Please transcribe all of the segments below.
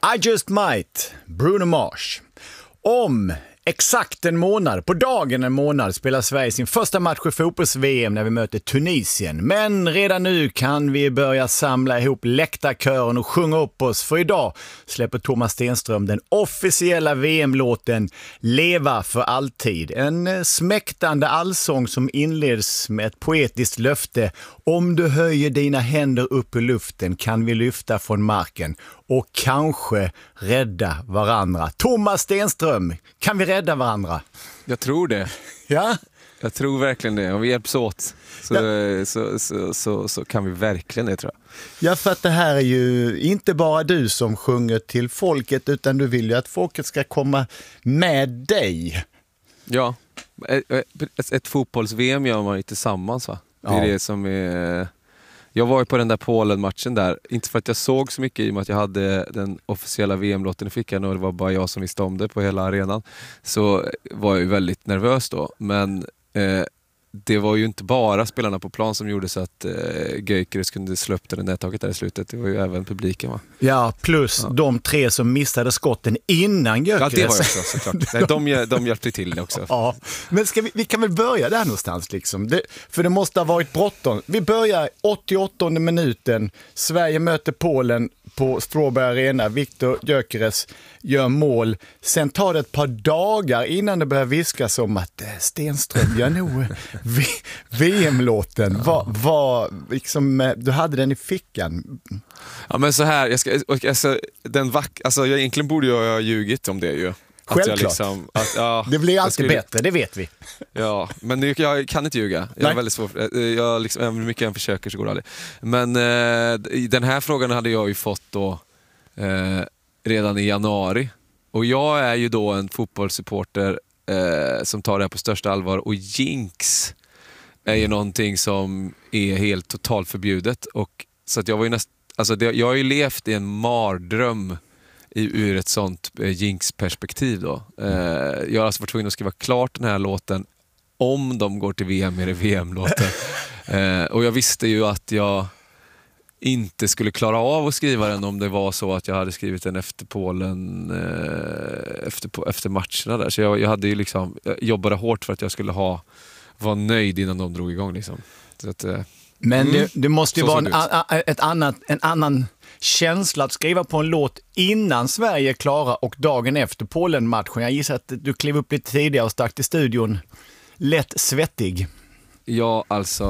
I Just Might, Bruno Mars. Om exakt en månad, på dagen en månad, spelar Sverige sin första match i fotbolls-VM när vi möter Tunisien. Men redan nu kan vi börja samla ihop läktarkören och sjunga upp oss. För idag släpper Thomas Stenström den officiella VM-låten Leva för alltid. En smäktande allsång som inleds med ett poetiskt löfte. Om du höjer dina händer upp i luften kan vi lyfta från marken och kanske rädda varandra. Thomas Stenström, kan vi rädda varandra? Jag tror det. Ja? Jag tror verkligen det. Om vi hjälps åt så kan vi verkligen det, tror jag. Ja, för att det här är ju inte bara du som sjunger till folket, utan du vill ju att folket ska komma med dig. Ja, ett fotbolls-VM gör man ju tillsammans, va? Det är det som är... Jag var ju på den där Polen-matchen där, inte för att jag såg så mycket i och med att jag hade den officiella VM-låten i fickan och det var bara jag som visste om det på hela arenan, så var jag ju väldigt nervös då. Men det var ju inte bara spelarna på plan som gjorde så att Gyökeres kunde slå upp det nättaket där i slutet. Det var ju även publiken, va? Ja, plus de tre som missade skotten innan Gyökeres. Ja, det var ju också såklart. De hjälpte till det också. Ja, men vi kan väl börja där någonstans liksom. För det måste ha varit bråttom. Vi börjar 88:e minuten. Sverige möter Polen på Strawberry Arena. Viktor Gyökeres gör mål. Sen tar det ett par dagar innan det börjar viskas om att Stenström gör nog VM-låten. Liksom, du hade den i fickan. Ja, men så här, egentligen borde jag ha ljugit om det ju. Självklart. Det blir alltid bättre, det vet vi. Ja, men jag kan inte ljuga. Jag är väldigt svår. Hur mycket jag försöker så går det aldrig. Men den här frågan hade jag ju fått då redan i januari. Och jag är ju då en fotbollssupporter som tar det här på största allvar. Och jinx är ju någonting som är helt totalt förbjudet. Och så att jag var ju jag har ju levt i en mardröm ur ett sånt jinx-perspektiv då. Jag har alltså varit tvungen att skriva klart den här låten om de går till VM med VM-låten. Och jag visste ju att jag inte skulle klara av att skriva den om det var så att jag hade skrivit den efter Polen efter matcherna där. Så jag hade ju liksom, jag jobbade hårt för att jag skulle vara nöjd innan de drog igång liksom. Så att, men det måste ju vara en annan känsla att skriva på en låt innan Sverige är klara och dagen efter Polen-matchen. Jag gissar att du klev upp lite tidigare och stack till studion lätt svettig. Ja, alltså,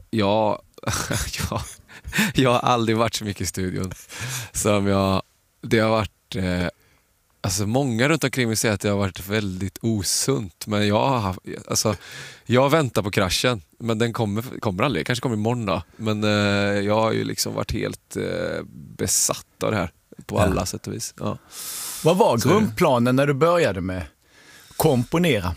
jag har aldrig varit så mycket i studion som det har varit. Alltså många runt omkring mig säger att det har varit väldigt osunt, men jag väntar på kraschen, men den kommer aldrig, kanske kommer imorgon då. Men jag har ju liksom varit helt besatt av det här på alla sätt och vis. Ja. Vad var grundplanen när du började med komponera?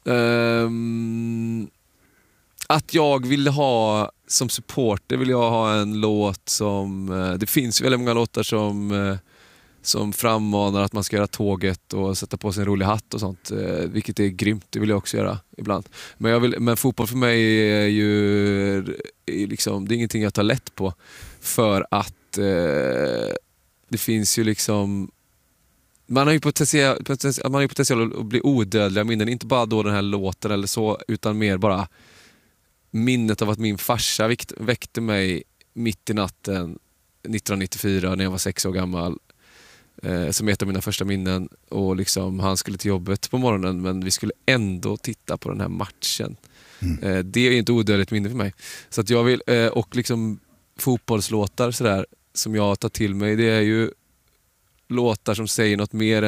Att jag ville ha, som supporter vill jag ha en låt som, det finns väldigt många låtar som frammanar att man ska göra tåget och sätta på sig en rolig hatt och sånt, vilket är grymt, det vill jag också göra ibland. Men fotboll för mig är ju liksom, det är ingenting jag tar lätt på, för att det finns ju liksom, man har ju potential att bli odödliga minnen, inte bara då den här låten eller så, utan mer bara minnet av att min farsa väckte mig mitt i natten 1994 när jag var 6 år gammal, som är ett av mina första minnen, och liksom, han skulle till jobbet på morgonen men vi skulle ändå titta på den här matchen. Det är inte odödligt minne för mig, så att jag vill, och liksom fotbollslåtar sådär som jag tar till mig, det är ju låtar som säger något mer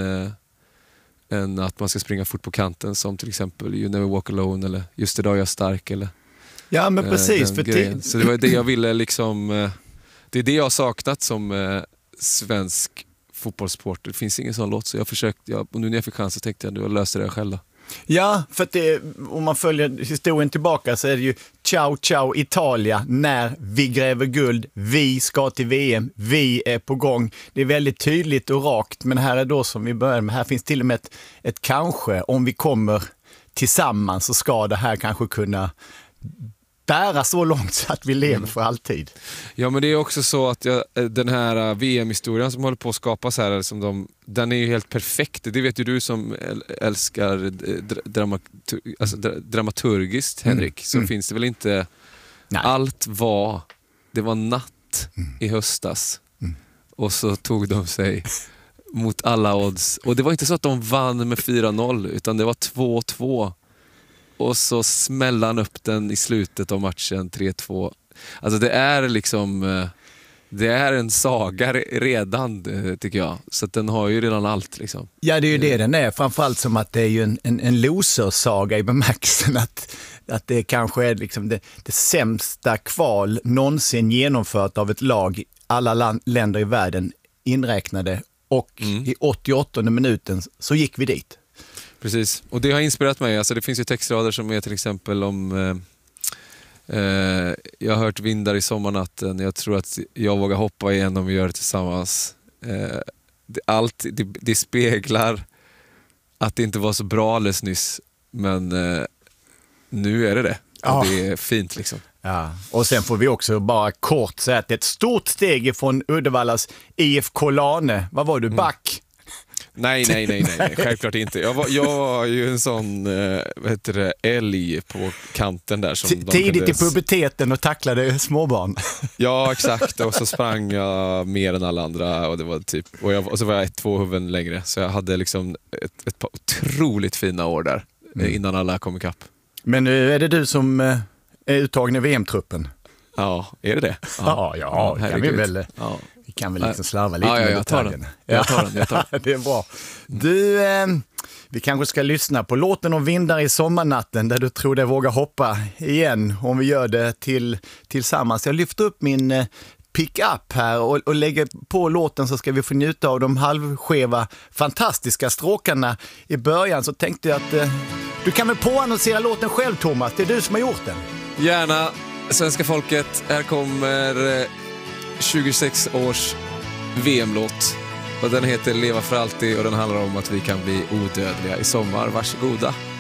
än att man ska springa fort på kanten, som till exempel You Never Walk Alone eller Just idag jag är stark, eller ja, men precis, så det var det jag ville liksom, det är det jag har saknat som svensk fotbollssport. Det finns ingen sån låt, så jag försökte, och nu när jag fick chans så tänkte jag, du löser det själv då. Ja, för att om man följer historien tillbaka så är det ju ciao ciao Italia, när vi gräver guld, vi ska till VM, vi är på gång. Det är väldigt tydligt och rakt, men här är då som vi börjar med, här finns till och med ett kanske, om vi kommer tillsammans så ska det här kanske kunna bära så långt så att vi lever för alltid. Ja, men det är också så att den här VM-historien som håller på att skapas här, den är ju helt perfekt. Det vet ju du som älskar dramaturgiskt, Henrik. Så finns det väl inte... Nej. Det var natt i höstas. Och så tog de sig mot alla odds. Och det var inte så att de vann med 4-0, utan det var 2-2. Och så smällde han upp den i slutet av matchen, 3-2. Alltså det är liksom... Det är en saga redan, tycker jag. Så att den har ju redan allt. Liksom. Ja, det är ju det den är. Framförallt som att det är ju en losersaga i bemärkelsen att det kanske är liksom det sämsta kval någonsin genomfört av ett lag. Alla länder i världen inräknade. Och i 88:e minuten så gick vi dit. Precis. Och det har inspirerat mig. Alltså det finns ju textrader som är till exempel om... jag har hört vindar i sommarnatten. Jag tror att jag vågar hoppa igen om vi gör det tillsammans. Det speglar att det inte var så bra alldeles nyss. Men nu är det. Och det är fint liksom. Ja. Och sen får vi också bara kort säga att det är ett stort steg från Uddevallas IFK Lane. Vad var du, back? Nej, självklart inte. Jag var ju en sån älg på kanten där. Som tidigt i puberteten och tacklade småbarn. Ja, exakt. Och så sprang jag mer än alla andra. Och, det var typ, och så var jag 1-2 huvuden längre. Så jag hade liksom ett par otroligt fina år där innan alla kom ikapp. Men nu är det du som är uttagen i VM-truppen? Ja, är det det? Ja, kan vi väl... Ja. Vi kan väl liksom slarva lite med detaljerna. Jag tar den. Det är bra. Du, vi kanske ska lyssna på låten om vindar i sommarnatten där du tror det vågar hoppa igen om vi gör det tillsammans. Jag lyfter upp min pick-up här och lägger på låten så ska vi få njuta av de halvskeva fantastiska stråkarna i början. Så tänkte jag att du kan väl påannonsera låten själv, Thomas. Det är du som har gjort den. Gärna, svenska folket. Här kommer 26 års VM-låt. Och den heter Leva för alltid och den handlar om att vi kan bli odödliga i sommar. Varsågoda.